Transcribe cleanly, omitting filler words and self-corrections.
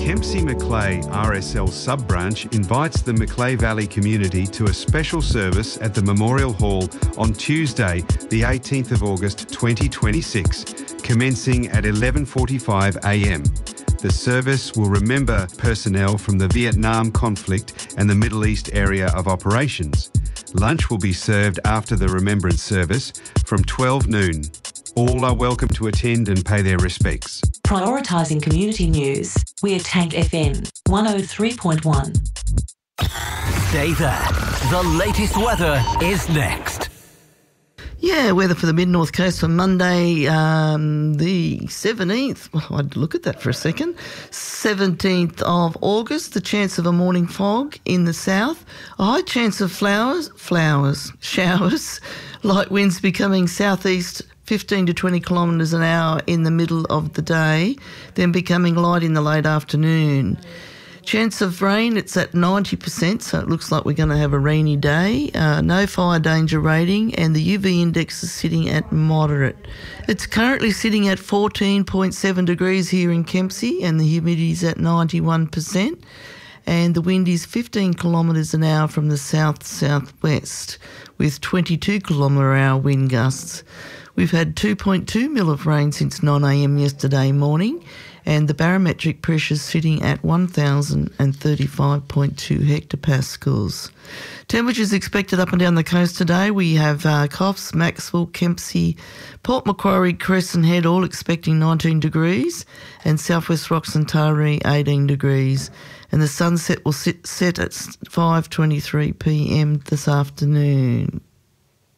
Kempsey Macleay RSL sub-branch invites the Macleay Valley community to a special service at the Memorial Hall on Tuesday, the 18th of August 2026, commencing at 11:45am. The service will remember personnel from the Vietnam conflict and the Middle East area of operations. Lunch will be served after the remembrance service from 12 noon. All are welcome to attend and pay their respects. Prioritising community news, we're Tank FM 103.1. Stay there. The latest weather is next. Yeah, weather for the mid-north coast for Monday, the 17th. Well, I'd look at that for a second. 17th of August, the chance of a morning fog in the south. A high chance of showers. Light winds becoming southeast 15 to 20 kilometres an hour in the middle of the day, then becoming light in the late afternoon. Chance of rain, it's at 90%, so it looks like we're going to have a rainy day. No fire danger rating, and the UV index is sitting at moderate. It's currently sitting at 14.7 degrees here in Kempsey, and the humidity is at 91%, and the wind is 15 kilometres an hour from the south-southwest, with 22 kilometre-hour wind gusts. We've had 2.2 mil of rain since 9am yesterday morning, and the barometric pressure is sitting at 1,035.2 hectopascals. Temperatures expected up and down the coast today. We have Coffs, Maxwell, Kempsey, Port Macquarie, Crescent Head all expecting 19 degrees, and Southwest Rocks and Taree 18 degrees. And the sunset will set at 5:23pm this afternoon.